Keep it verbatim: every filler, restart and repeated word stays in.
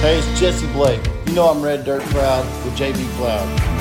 Hey, it's Jesse Blake. You know I'm Red Dirt Proud with J B Cloud.